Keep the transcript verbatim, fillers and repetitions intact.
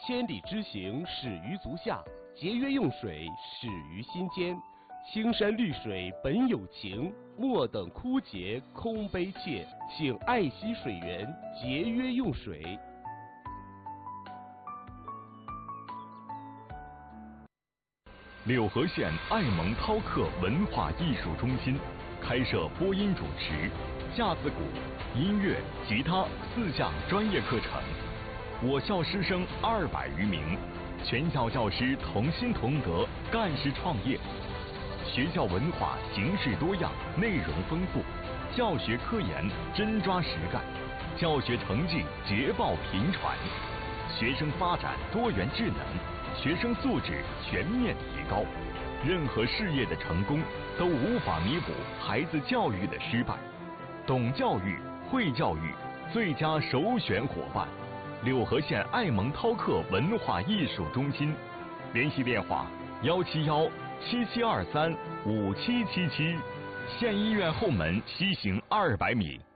千里之行，始于足下；节约用水，始于心间。青山绿水本有情，莫等枯竭空悲切。请爱惜水源，节约用水。 柳河县爱蒙饕客文化艺术中心开设播音主持、架子鼓、音乐、吉他四项专业课程。我校师生二百余名，全校教师同心同德，干事创业。学校文化形式多样，内容丰富，教学科研真抓实干，教学成绩捷报频传，学生发展多元智能，学生素质全面提高。任何事业的成功都无法弥补孩子教育的失败。懂教育、会教育，最佳首选伙伴。柳河县爱蒙饕客文化艺术中心，联系电话：幺七幺七七二三五七七七，县医院后门西行二百米。